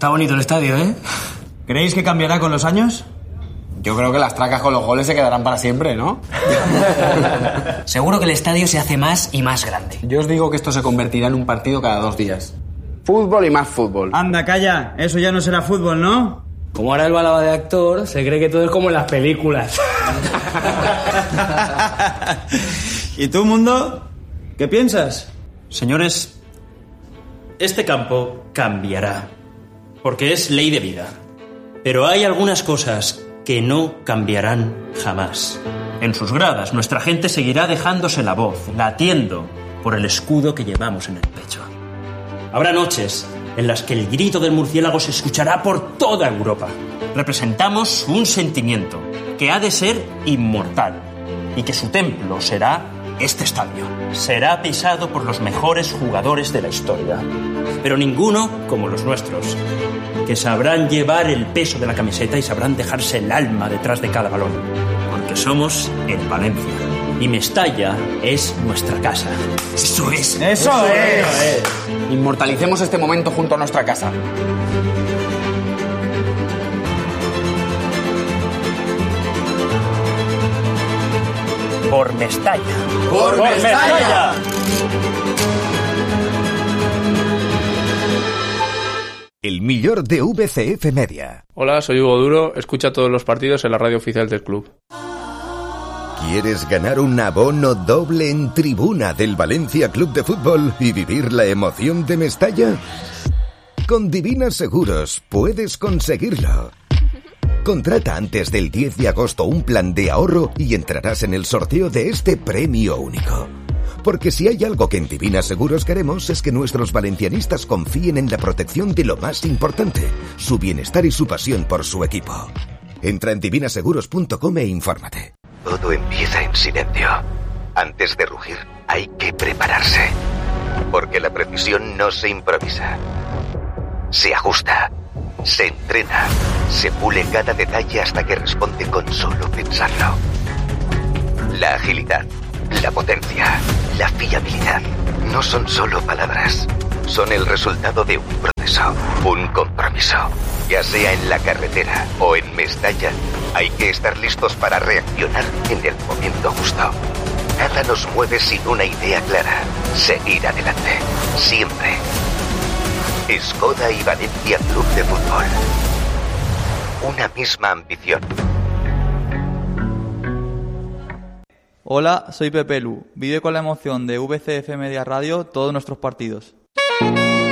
Está bonito el estadio, ¿eh? ¿Creéis que cambiará con los años? Yo creo que las tracas con los goles se quedarán para siempre, ¿no? Seguro que el estadio se hace más y más grande. Yo os digo que esto se convertirá en un partido cada 2 días. Fútbol y más fútbol. Anda, calla. Eso ya no será fútbol, ¿no? Como ahora el balaba de actor, se cree que todo es como en las películas. ¿Y tú, Mundo? ¿Qué piensas? Señores, este campo cambiará, porque es ley de vida. Pero hay algunas cosas que no cambiarán jamás. En sus gradas, nuestra gente seguirá dejándose la voz, latiendo por el escudo que llevamos en el pecho. Habrá noches en las que el grito del murciélago se escuchará por toda Europa. Representamos un sentimiento que ha de ser inmortal y que su templo será este estadio. Será pisado por los mejores jugadores de la historia, pero ninguno como los nuestros, que sabrán llevar el peso de la camiseta y sabrán dejarse el alma detrás de cada balón, porque somos el Valencia y Mestalla es nuestra casa. ¡Eso es! ¡Eso es! Inmortalicemos este momento junto a nuestra casa. Por Mestalla. ¡Por Mestalla! El millor de VCF Media. Hola, soy Hugo Duro, escucha todos los partidos en la radio oficial del club. ¿Quieres ganar un abono doble en tribuna del Valencia Club de Fútbol y vivir la emoción de Mestalla? Con Divina Seguros puedes conseguirlo. Contrata antes del 10 de agosto un plan de ahorro y entrarás en el sorteo de este premio único. Porque si hay algo que en Divina Seguros queremos es que nuestros valencianistas confíen en la protección de lo más importante, su bienestar y su pasión por su equipo. Entra en divinaseguros.com e infórmate. Todo empieza en silencio. Antes de rugir, hay que prepararse. Porque la precisión no se improvisa. Se ajusta, se entrena, se pule cada detalle hasta que responde con solo pensarlo. La agilidad, la potencia, la fiabilidad no son solo palabras. Son el resultado de un proceso, un compromiso. Ya sea en la carretera o en Mestalla, hay que estar listos para reaccionar en el momento justo. Nada nos mueve sin una idea clara. Seguir adelante. Siempre. Skoda y Valencia Club de Fútbol. Una misma ambición. Hola, soy Pepe Lu. Vive con la emoción de VCF Media Radio todos nuestros partidos.